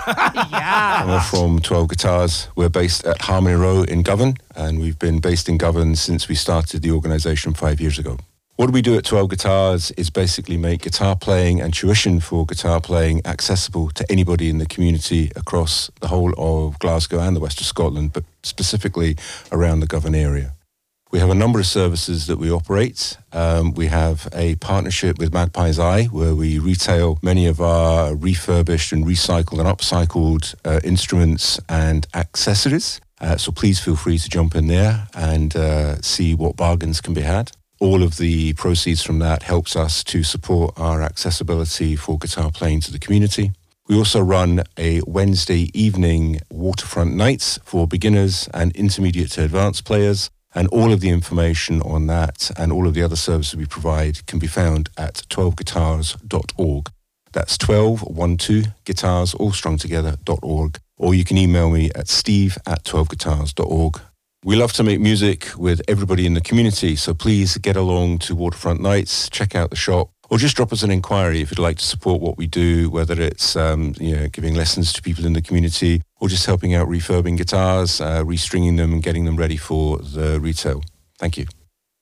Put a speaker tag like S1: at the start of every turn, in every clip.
S1: Yeah.
S2: We're from 12 Guitars. We're based at Harmony Row in Govan, and we've been based in Govan since we started the organisation 5 years ago. What we do at 12 Guitars is basically make guitar playing and tuition for guitar playing accessible to anybody in the community across the whole of Glasgow and the west of Scotland, but specifically around the Govan area. We have a number of services that we operate. We have a partnership with Magpie's Eye, where we retail many of our refurbished and recycled and upcycled instruments and accessories. So please feel free to jump in there and see what bargains can be had. All of the proceeds from that helps us to support our accessibility for guitar playing to the community. We also run a Wednesday evening waterfront nights for beginners and intermediate to advanced players. And all of the information on that and all of the other services we provide can be found at 12guitars.org. That's 12guitars, all strung together.org. Or you can email me at steve@12guitars.org. We love to make music with everybody in the community, so please get along to Waterfront Nights, check out the shop, or just drop us an inquiry if you'd like to support what we do, whether it's giving lessons to people in the community or just helping out refurbing guitars, restringing them and getting them ready for the retail. Thank you.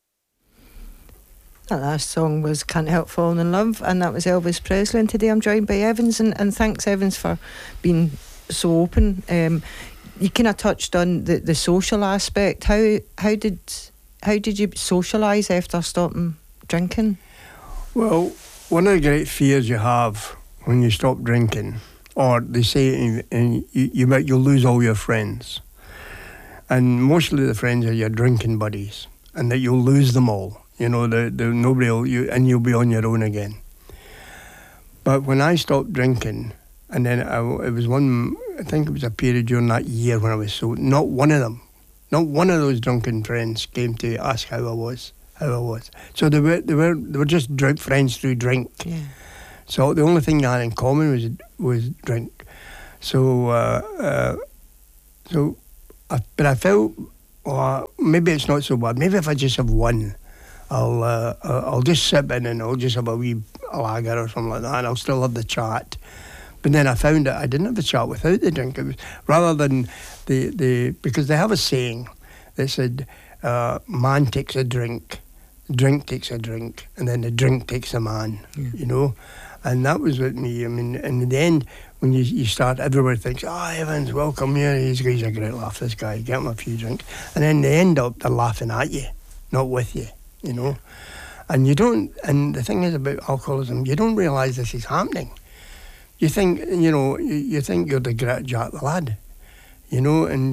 S3: That last song was Can't Help Falling in Love, and that was Elvis Presley. And today I'm joined by Evans, and thanks, Evans, for being so open. You kind of touched on the social aspect. How did you socialise after stopping drinking?
S4: Well, one of the great fears you have when you stop drinking, or they say you'll lose all your friends, and mostly the friends are your drinking buddies, and that you'll lose them all. Nobody will, and you'll be on your own again. But when I stopped drinking, and then it was I think it was a period during that year when I was so, not one of those drunken friends came to ask how I was. So they were just friends through drink.
S3: Yeah.
S4: So the only thing I had in common was drink. But I felt, maybe it's not so bad. Maybe if I just have one, I'll just sip in and I'll just have a wee lager or something like that, and I'll still have the chat. But then I found that I didn't have the chat without the drink. It was rather than because they have a saying that said, man takes a drink takes a drink, and then the drink takes a man, And that was with me. I mean, and in the end, when you start, everybody thinks, Evans, welcome here. He's a great laugh, this guy. Get him a few drinks. And then they end up, they're laughing at you, not with you, And you don't, and the thing is about alcoholism, you don't realise this is happening. You think, you think you're the great Jack the Lad, and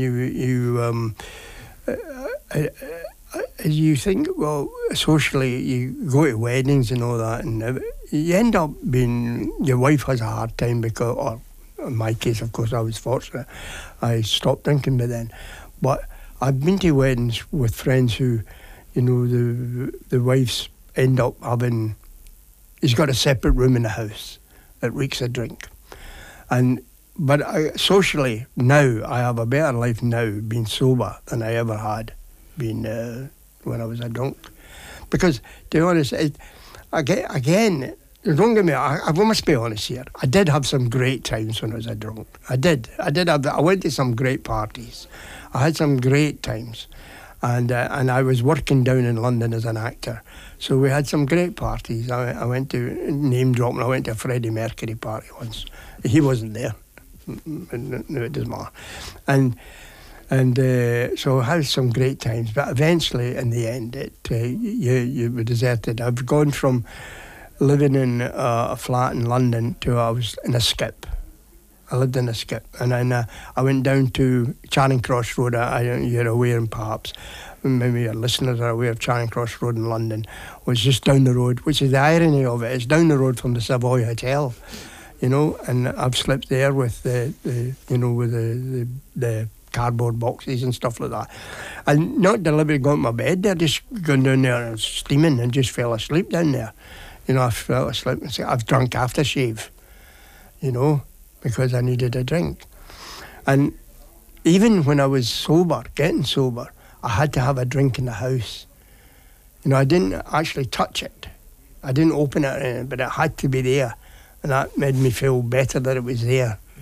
S4: you think, well, socially, you go to weddings and all that, and you end up being, your wife has a hard time because, or in my case, of course, I was fortunate, I stopped drinking by then. But I've been to weddings with friends who, the wives end up having, he's got a separate room in the house that reeks of drink. But socially, now, I have a better life now, being sober, than I ever had been when I was a drunk. Because, to be honest, again, don't get me, I must be honest here, I did have some great times when I was a drunk. I did have I went to some great parties. I had some great times. And I was working down in London as an actor. So we had some great parties. I went to, name dropping, I went to a Freddie Mercury party once. He wasn't there. No, it doesn't matter. And so I had some great times. But eventually, in the end, you were deserted. I've gone from living in a flat in London to I was in a skip. I lived in a skip, and then I went down to Charing Cross Road. You're aware, and perhaps maybe your listeners are aware of Charing Cross Road in London. Was just down the road, which is the irony of it. It's down the road from the Savoy Hotel, And I've slept there with the cardboard boxes and stuff like that. And not deliberately got in my bed there, just gone down there and steaming and just fell asleep down there. I fell asleep and said, I've drunk aftershave, because I needed a drink. And even when I was sober, getting sober, I had to have a drink in the house. I didn't actually touch it. I didn't open it, but it had to be there. And that made me feel better that it was there.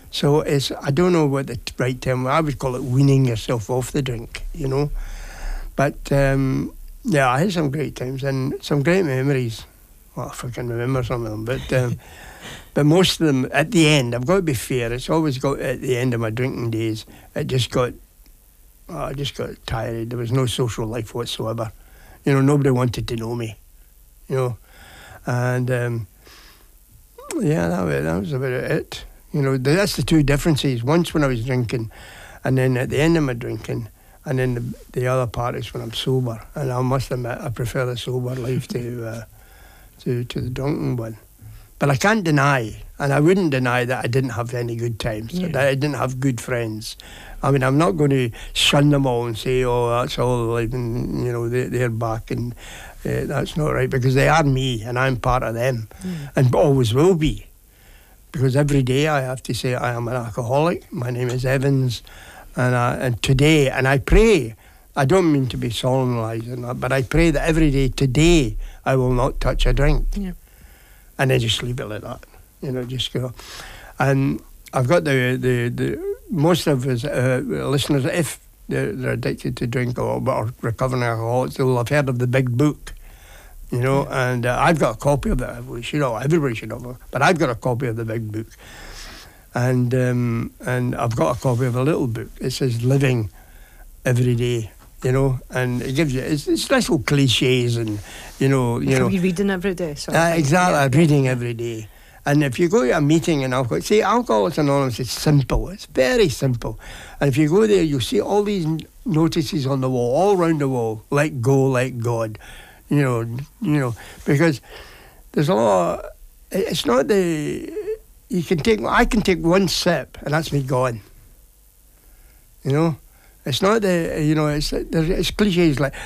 S4: So I don't know what the right term. I would call it weaning yourself off the drink, you know. But yeah, I had some great times and some great memories. Well, if I can remember some of them, but most of them at the end. I've got to be fair. It's always got at the end of my drinking days. I just got tired. There was no social life whatsoever. You know, nobody wanted to know me. You know, and yeah, that was about it. You know, that's the two differences. Once when I was drinking, and then at the end of my drinking, and then the other part is when I'm sober. And I must admit, I prefer the sober life to the drunken one. But I can't deny, and I wouldn't deny that I didn't have any good times, that I didn't have good friends. I mean, I'm not going to shun them all and say, oh, that's all life, and, you know, they're back, and that's not right, because they are me, and I'm part of them, and always will be. Because every day I have to say I am an alcoholic. My name is Evans, and today, and I pray. I don't mean to be solemnising that, but I pray that every day today I will not touch a drink, and then just leave it like that. You know, just go. And I've got the most of us listeners, if they're addicted to drink or recovering alcoholics, they will have heard of the Big Book. You know, and I've got a copy of it. Everybody should have it. But I've got a copy of the Big Book, and I've got a copy of a little book. It says "Living Every Day," you know, and it gives you it's little cliches, and you know.
S3: You're reading every day.
S4: Exactly, reading every day. And if you go to a meeting in alcohol, see, Alcoholics Anonymous is simple. It's very simple. And if you go there, you'll see all these notices on the wall, all around the wall. Let go, let God. You know, because there's a lot. It's not I can take one sip and that's me gone. You know, it's not it's cliches like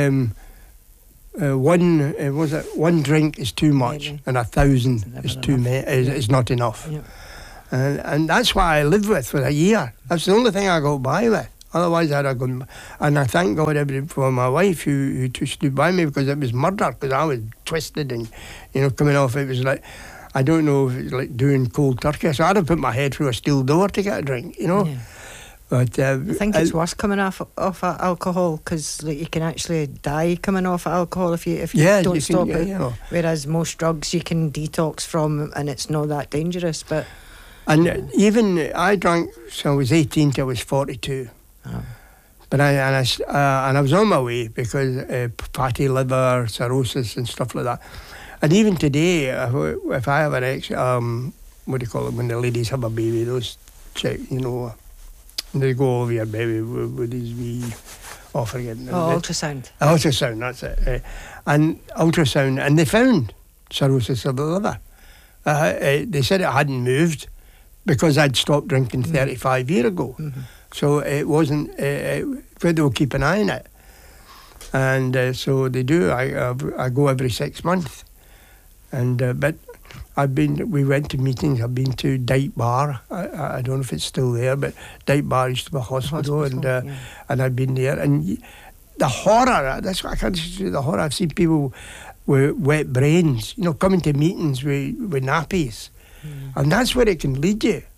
S4: one drink is too much and 1,000 is too is not enough.
S3: Yeah.
S4: And that's what I lived with for a year. That's the only thing I got by with. Otherwise, I'd have gone. And I thank God for my wife who stood by me, because it was murder, because I was twisted and, you know, coming off. It was like, I don't know if it was like doing cold turkey. So I'd have put my head through a steel door to get a drink, you know. Yeah. But
S3: I think it's worse coming off alcohol, because like, you can actually die coming off alcohol if you don't stop it. You know. Whereas most drugs you can detox from and it's not that dangerous. But
S4: even I drank so I was 18 till I was 42. Oh. But I was on my way because fatty liver, cirrhosis and stuff like that. And even today, if I have an what do you call it, when the ladies have a baby, those check, you know, they go over your baby with these wee,
S3: ultrasound.
S4: Ultrasound, that's it. And ultrasound, and they found cirrhosis of the liver. They said it hadn't moved because I'd stopped drinking 35 years ago. Mm-hmm. So it wasn't, but they'll keep an eye on it. And so they do. I go every 6 months. And but we went to meetings. I've been to Dyke Bar. I don't know if it's still there, but Dyke Bar used to be a hospital, and I've been there. And the horror, that's what I can't say, the horror. I've seen people with wet brains, you know, coming to meetings with nappies. Mm. And that's where it can lead you.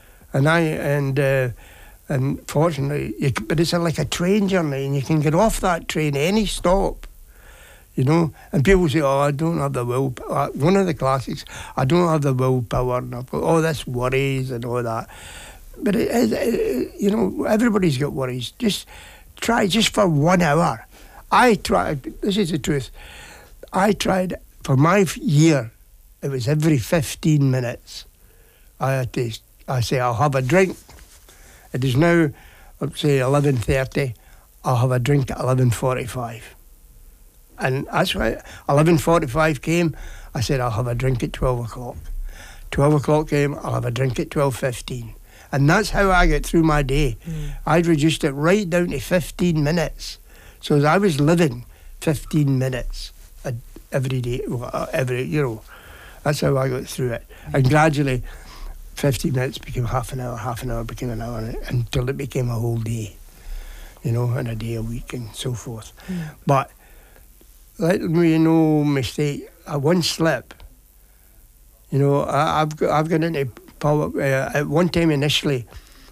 S4: Yeah. And fortunately, but it's like a train journey, and you can get off that train any stop, you know. And people say, "Oh, I don't have the will." One of the classics, "I don't have the willpower," and I've got all this worries and all that. But you know, everybody's got worries. Just try, just for 1 hour. I tried. This is the truth. I tried for my year. It was every 15 minutes. I say, I'll have a drink. It is now, let's say, 11:30. I'll have a drink at 11:45. And that's why 11:45 came. I said, I'll have a drink at 12 o'clock. 12 o'clock came, I'll have a drink at 12:15. And that's how I get through my day. Mm. I'd reduced it right down to 15 minutes. So I was living 15 minutes every day, you know. That's how I got through it. And gradually, 15 minutes became half an hour became an hour, until it became a whole day, you know, and a day a week and so forth. Yeah. But let me no mistake, one slip, you know, I've got into At one time initially,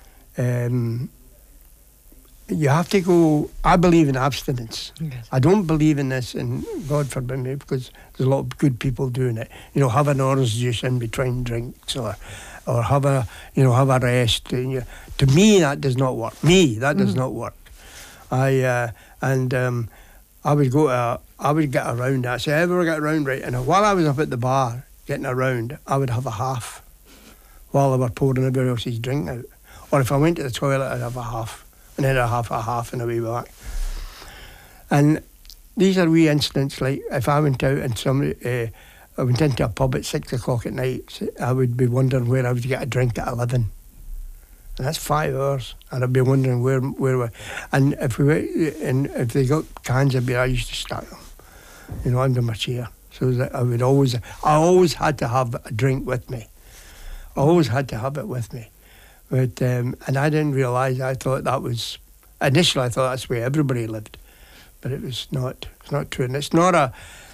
S4: you have to go. I believe in abstinence.
S3: Yes.
S4: I don't believe in this, and God forbid me, because there's a lot of good people doing it. You know, have an orange juice in between drinks, or have a rest. To me, that does not work. Does not work. I would get around that. So I ever get around right, and while I was up at the bar getting around, I would have a half while they were pouring everybody else's drink out. Or if I went to the toilet, I'd have a half. And then I'd have a half and a way back. And these are wee incidents, like if I went out and I went into a pub at 6 o'clock at night, I would be wondering where I would get a drink at 11. And that's 5 hours. And I'd be wondering where and if they got cans of beer, I used to stack them, under my chair. So that I always had to have a drink with me. I always had to have it with me. But and I didn't realise. I thought initially I thought that's the way everybody lived, but it was not. It's not true, and it's not a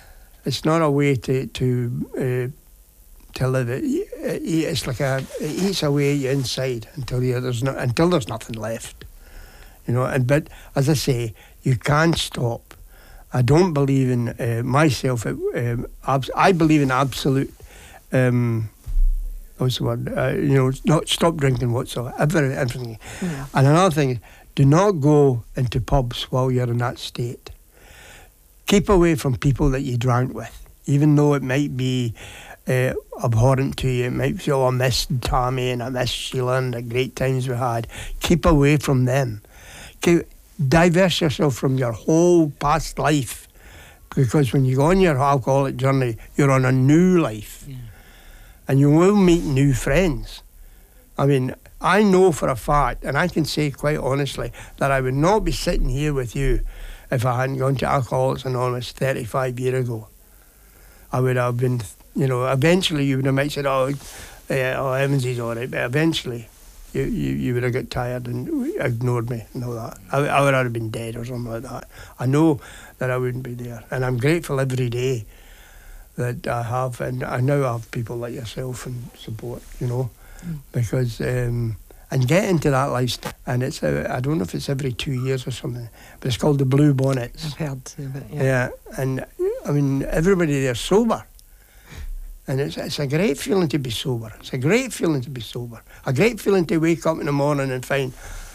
S4: way to live. It's like it eats away at you inside until there's nothing left, But as I say, you can't stop. I don't believe in myself. I believe in absolute. What's the word? Not stop drinking whatsoever, everything. Yeah. And another thing is, do not go into pubs while you're in that state. Keep away from people that you drank with, even though it might be abhorrent to you. It might feel, I miss Tommy and I miss Sheila and the great times we had. Keep away from them. Diverse yourself from your whole past life, because when you go on your alcoholic journey, you're on a new life. Yeah. And you will meet new friends. I mean, I know for a fact, and I can say quite honestly, that I would not be sitting here with you if I hadn't gone to Alcoholics Anonymous 35 years ago. I would have been, eventually you would have might said, Evans is all right, but eventually you would have got tired and ignored me and all that. I would have been dead or something like that. I know that I wouldn't be there. And I'm grateful every day that I have, and I now have people like yourself and support, because and get into that lifestyle. And it's I don't know if it's every 2 years or something, but it's called the Blue Bonnets.
S3: I've heard of it.
S4: Yeah, and I mean everybody there's sober, and it's a great feeling to be sober. It's a great feeling to be sober. A great feeling to wake up in the morning and find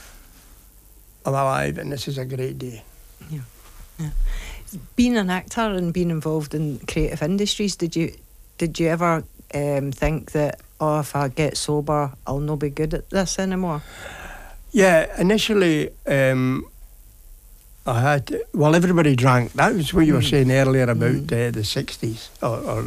S4: I'm alive, and this is a great day.
S3: Yeah. Being an actor and being involved in creative industries, did you ever think that, if I get sober, I'll not be good at this anymore?
S4: Yeah, initially I had everybody drank. That was what you were saying earlier about the 60s, or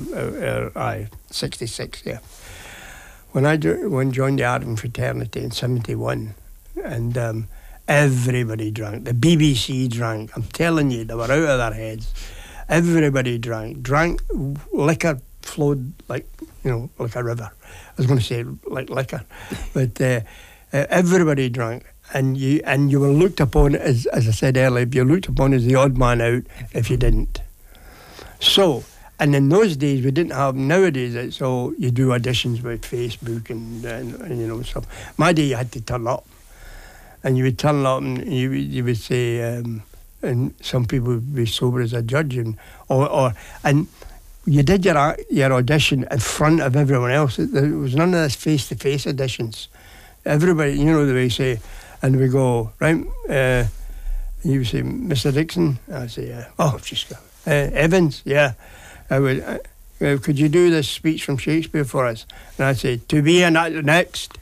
S4: 66, yeah. When I joined the Ardent Fraternity in 71, and everybody drank. The BBC drank. I'm telling you, they were out of their heads. Everybody drank. Liquor flowed like a river. I was going to say like liquor, but everybody drank. And you were looked upon as I said earlier, you were looked upon as the odd man out if you didn't. So, and in those days we didn't have. Nowadays it's all you do auditions with Facebook and stuff. My day you had to turn up. And you would turn up and you would say, and some people would be sober as a judge, and you did your audition in front of everyone else. There was none of this face-to-face auditions. Everybody, the way you say, and we go, right, you would say, Mr. Dixon? I'd say, just go. Evans, yeah. I would, could you do this speech from Shakespeare for us? And I'd say, to be an actor next.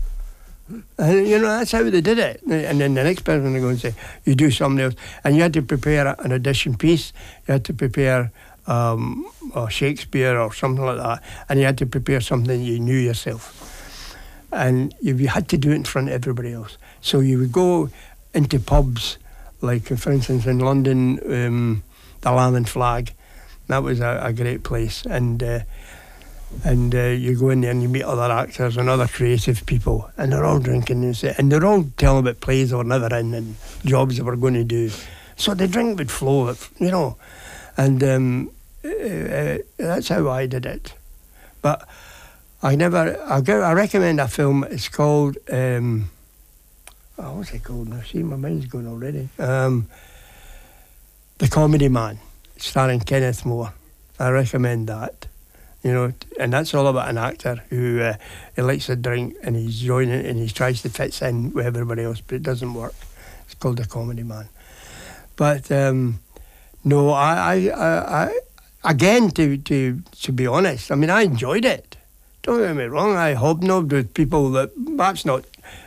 S4: And that's how they did it. And then the next person would go and say, you do something else. And you had to prepare an audition piece. You had to prepare Shakespeare or something like that. And you had to prepare something you knew yourself. And you had to do it in front of everybody else. So you would go into pubs, like, for instance, in London, the Lamb and Flag. That was a great place. And you go in there and you meet other actors and other creative people, and they're all drinking, and they're all telling about plays they were never in and jobs they were going to do. So the drink would flow, and that's how I did it. But I recommend a film. It's called, what's it called now? See, my mind's going already. The Comedy Man, starring Kenneth Moore. I recommend that. You know, and that's all about an actor who he likes to drink and he's joining and he tries to fit in with everybody else, but it doesn't work. It's called The Comedy Man. But no, I again, to be honest, I mean, I enjoyed it. Don't get me wrong. I hobnobbed with people that perhaps not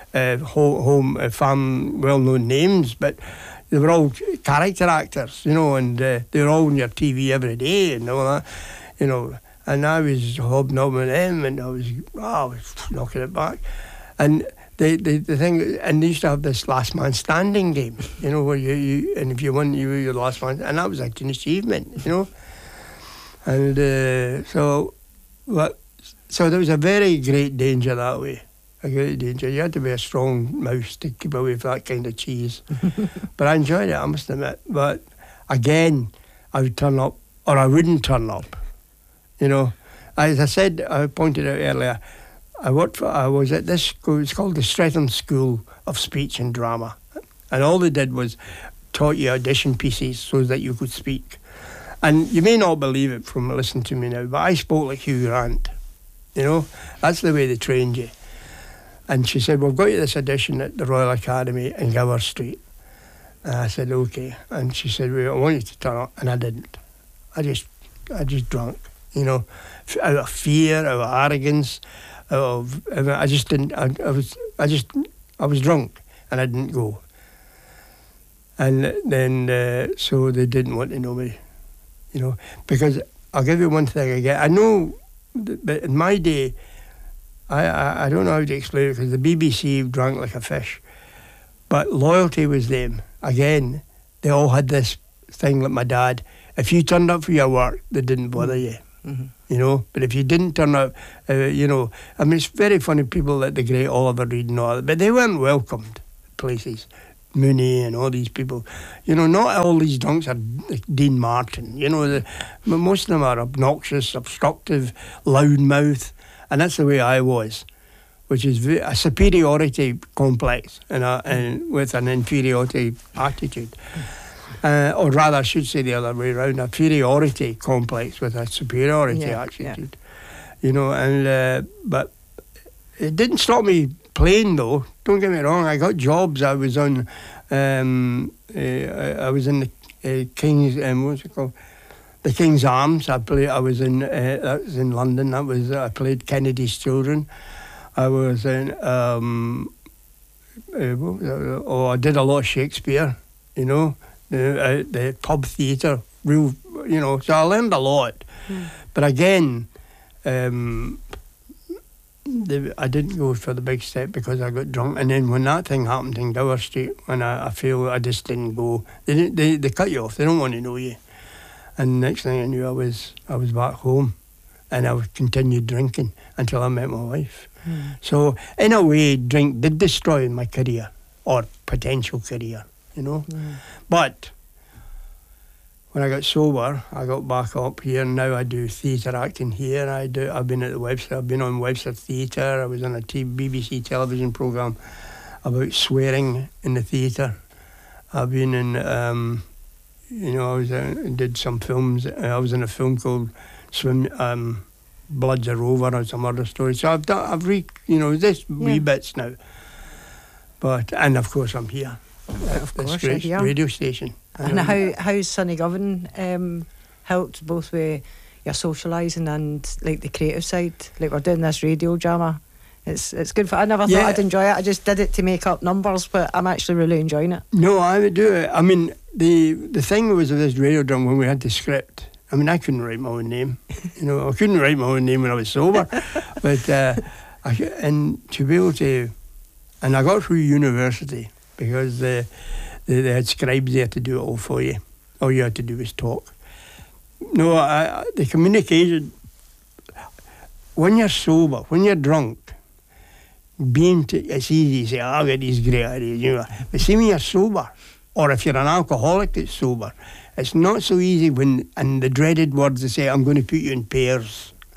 S4: well-known names, but they were all character actors, you know, and they were all on your TV every day and all that, you know. And I was hobnobbing with them, and I was knocking it back. And the thing, and they used to have this last man standing game, you know, where you and if you won, you were your last man, and that was like an achievement, you know. And so there was a very great danger that way. A great danger. You had to be a strong mouse to keep away from that kind of cheese. But I enjoyed it, I must admit. But again, I would turn up, or I wouldn't turn up. You know, as I said, I pointed out earlier, I was at this school, it's called the Streatham School of Speech and Drama. And all they did was taught you audition pieces so that you could speak. And you may not believe it from listening to me now, but I spoke like Hugh Grant. You know, that's the way they trained you. And she said, we've got you this audition at the Royal Academy in Gower Street. And I said, okay. And she said, well, I want you to turn up. And I didn't. I just drank. You know, out of fear, out of arrogance, I just didn't. I was drunk, and I didn't go. And then, so they didn't want to know me, you know, because I'll give you one thing again. I know, but in my day, I don't know how to explain it because the BBC drank like a fish, but loyalty was them. Again, they all had this thing like my dad. If you turned up for your work, they didn't bother you. Mm-hmm. You know, but if you didn't turn up, you know, I mean, it's very funny people like the great Oliver Reed and all that, but they weren't welcomed places. Mooney and all these people, you know, not all these drunks are like Dean Martin, you know, most of them are obnoxious, obstructive, loudmouth, and that's the way I was, which is a superiority complex and with an inferiority attitude. Or rather, I should say the other way around, a inferiority complex with a superiority attitude. Yeah. You know, and but it didn't stop me playing, though. Don't get me wrong, I got jobs. I was on, I was in the King's, what's it called? The King's Arms. I was in, that was in London. I played Kennedy's Children. I was in, I did a lot of Shakespeare, you know. The pub theatre, real, you know, so I learned a lot. But again, I didn't go for the big step because I got drunk. And then when that thing happened in Gower Street, when I feel I just didn't go. They cut you off. They don't want to know you. And the next thing I knew, I was back home, and I continued drinking until I met my wife. So in a way, drink did destroy my career or potential career. You know, but when I got sober, I got back up here, and now I do theatre acting here. I've been at the Webster. I've been on Webster Theatre. I was on a BBC television programme about swearing in the theatre. I've been in, you know, I did some films. I was in a film called Blood's a Rover or some other story. So you know, this wee bits now. But and of course I'm here.
S3: Of course,
S4: this great radio station.
S3: And how's Sunny Govan helped both with your socialising and like the creative side? Like we're doing this radio drama. It's good for. I never thought I'd enjoy it. I just did it to make up numbers, but I'm actually really enjoying it.
S4: No, I would do it. I mean, the thing was with this radio drama when we had the script. I mean, I couldn't write my own name. You know, I couldn't write my own name when I was sober. But and to be able to, and I got through university. Because they had scribes there to do it all for you. All you had to do was talk. No, the communication, when you're sober, when you're drunk, it's easy to say, I'll get these great ideas. You know. But see when you're sober, or if you're an alcoholic that's sober, it's not so easy and the dreaded words they say, I'm going to put you in pairs.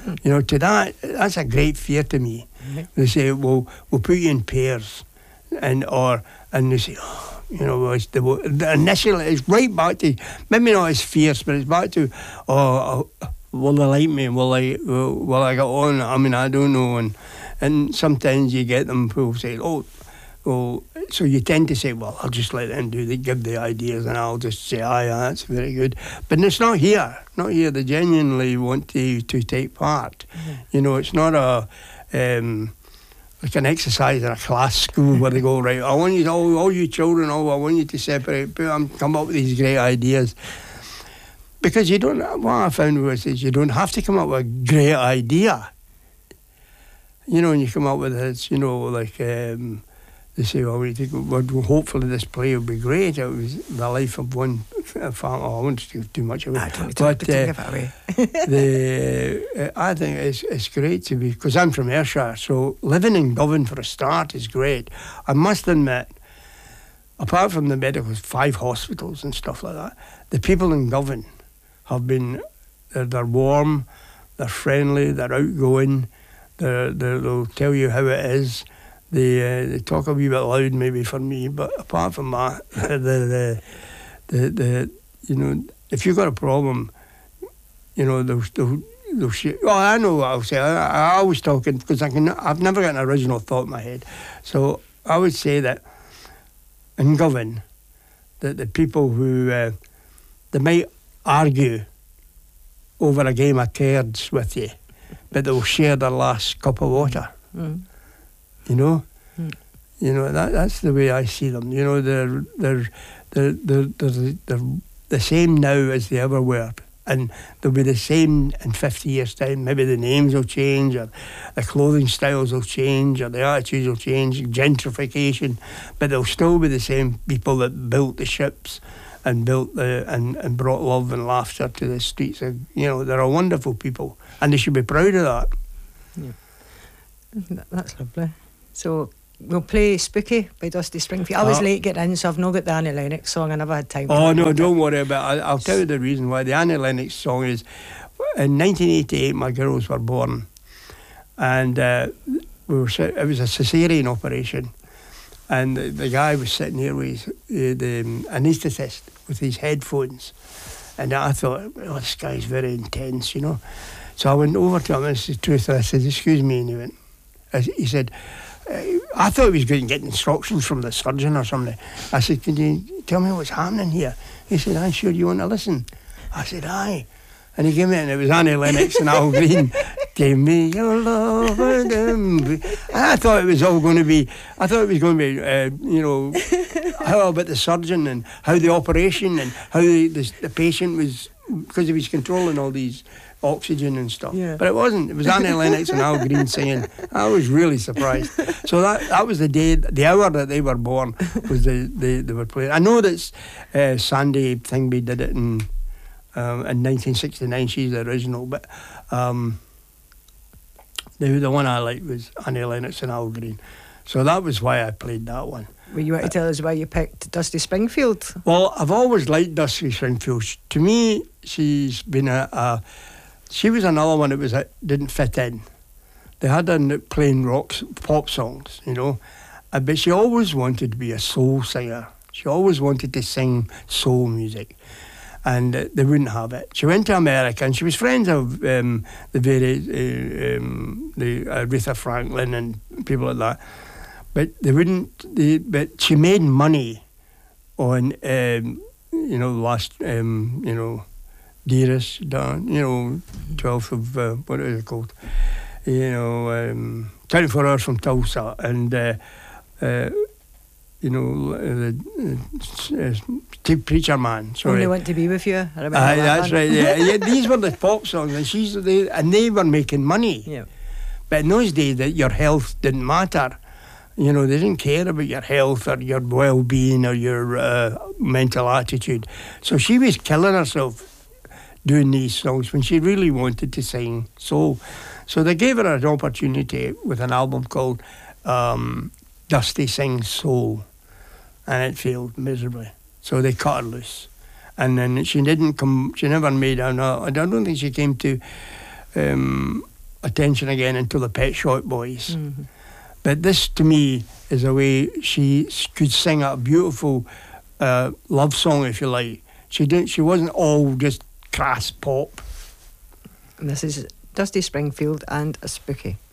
S4: You know, to that's a great fear to me. They say, well, we'll put you in pairs, and they say, oh, you know, the initial it's right back to, maybe not as fierce, but it's back to, will they like me? Will I get on? I mean, I don't know. And sometimes you get them who say, oh, so you tend to say, well, I'll just let them give the ideas, and I'll just say, aye, that's very good. But it's not here. They genuinely want to take part. You know, it's not like an exercise in a class school where they go, right, I want you, all you children, I want you to separate, come up with these great ideas. Because what I found was you don't have to come up with a great idea. You know, and you come up with it, you know, like, they say, well, hopefully this play will be great. It was the life of one family. I won't give too much away.
S3: I don't give it away.
S4: I think it's great to be, because I'm from Ayrshire, so living in Govan for a start is great. I must admit, apart from the medical, 5 hospitals and stuff like that, the people in Govan have been, they're warm, they're friendly, they're outgoing, they'll tell you how it is. They talk a wee bit loud maybe for me, but apart from that, you know, if you've got a problem, you know, they'll share. Oh, I know what I'll say. I always talking because I've never got an original thought in my head. So I would say that in Govan, that the people who they might argue over a game of cards with you, but they'll share their last cup of water. You know, you know that's the way I see them. You know, they're the same now as they ever were, and they'll be the same in 50 years' time. Maybe the names will change, or the clothing styles will change, or the attitudes will change, gentrification, but they'll still be the same people that built the ships and built and brought love and laughter to the streets. You know, they're a wonderful people, and they should be proud of that.
S3: Yeah. That's lovely. So we'll play Spooky by Dusty Springfield. I was late getting in, so I've not got the Annie Lennox song. I never had time.
S4: Oh no, don't worry about it. I'll tell you the reason why. The Annie Lennox song is, in 1988 my girls were born, and it was a caesarean operation, and the guy was sitting here with the anaesthetist with his headphones, and I thought, oh, this guy's very intense, you know. So I went over to him, and it's the truth, I said, excuse me, and he said, I thought he was going to get instructions from the surgeon or something. I said, can you tell me what's happening here? He said, I'm sure you want to listen. I said, aye. And he came in, and it was Annie Lennox and Al Green. Give me your love. And I thought it was all going to be, you know, how about the surgeon and how the operation and how the patient was, because he was controlling all these oxygen and stuff. Yeah. But it wasn't. It was Annie Lennox and Al Green singing. I was really surprised. So that was the day, the hour that they were born was they were playing. I know that Sandy Thingby did it in 1969. She's the original, but the one I liked was Annie Lennox and Al Green. So that was why I played that one.
S3: Well, you want to tell us why you picked Dusty Springfield? Well,
S4: I've always liked Dusty Springfield. To me, she's been she was another one that didn't fit in. They had her playing pop songs, you know, but she always wanted to be a soul singer. She always wanted to sing soul music, and they wouldn't have it. She went to America, and she was friends of the Aretha Franklin and people like that. But they wouldn't. But she made money on, you know, last, you know, Dearest, Dawn, you know, 12th of, what is it called? You know, 24 Hours from Tulsa, and, you know, the Preacher Man. Sorry.
S3: Only Want to Be With You. I remember that
S4: that's right, yeah. These were the pop songs, and they were making money.
S3: Yeah.
S4: But in those days, your health didn't matter. You know, they didn't care about your health or your well-being or your mental attitude. So she was killing herself doing these songs when she really wanted to sing soul. So they gave her an opportunity with an album called Dusty Sings Soul, and it failed miserably. So they cut her loose. And then she never made I don't think she came to attention again into the Pet Shop Boys. But this, to me, is a way she could sing a beautiful love song, if you like. She wasn't all just crass pop.
S3: And this is Dusty Springfield and a Spooky.